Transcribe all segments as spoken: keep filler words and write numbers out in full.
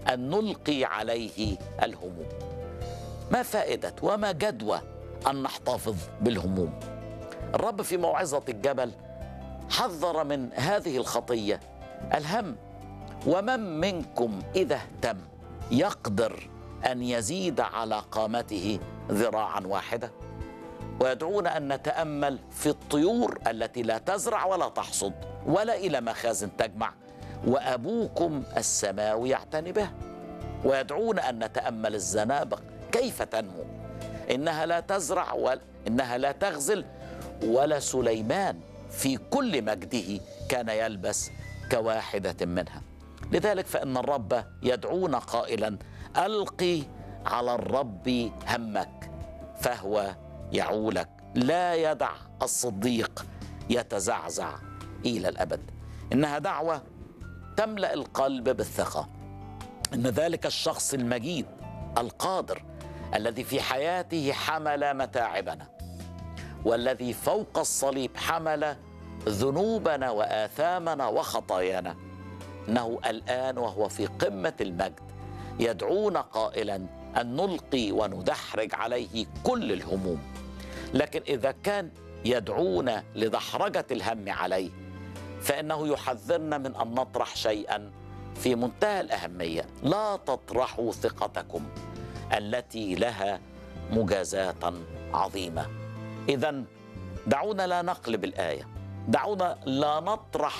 أن نلقي عليه الهموم. ما فائدة وما جدوى أن نحتفظ بالهموم؟ الرب في موعظة الجبل حذر من هذه الخطية، الهم. ومن منكم إذا اهتم يقدر أن يزيد على قامته ذراعا واحدة؟ ويدعونا أن نتأمل في الطيور التي لا تزرع ولا تحصد ولا إلى مخازن تجمع، وأبوكم السماوي يعتني بها. ويدعونا أن نتأمل الزنابق كيف تنمو، إنها لا تزرع وإنها لا تغزل، ولا سليمان في كل مجده كان يلبس كواحدة منها. لذلك فإن الرب يدعونا قائلا: ألقي على الرب همك فهو يعولك، لا يدع الصديق يتزعزع إلى الأبد. إنها دعوة تملأ القلب بالثقة إن ذلك الشخص المجيد القادر الذي في حياته حمل متاعبنا، والذي فوق الصليب حمل ذنوبنا وآثامنا وخطايانا، إنه الآن وهو في قمة المجد يدعونا قائلا أن نلقي وندحرج عليه كل الهموم. لكن إذا كان يدعونا لدحرجة الهم عليه، فإنه يحذرنا من أن نطرح شيئا في منتهى الأهمية: لا تطرحوا ثقتكم التي لها مجازاة عظيمة. إذن دعونا لا نقلب الآية، دعونا لا نطرح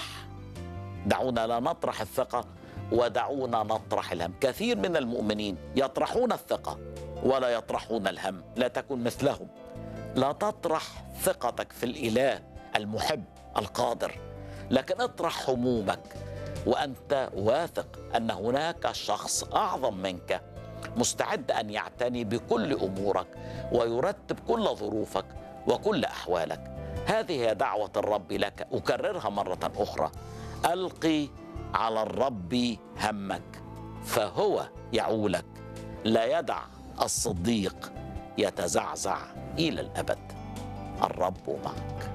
دعونا لا نطرح الثقة، ودعونا نطرح الهم. كثير من المؤمنين يطرحون الثقة ولا يطرحون الهم. لا تكن مثلهم. لا تطرح ثقتك في الإله المحب القادر، لكن اطرح همومك وأنت واثق أن هناك شخص أعظم منك مستعد أن يعتني بكل أمورك ويرتب كل ظروفك وكل أحوالك. هذه هي دعوة الرب لك. أكررها مرة أخرى: ألقي على الرب همك فهو يعولك، لا يدع الصديق يتزعزع إلى الأبد. الرب معك.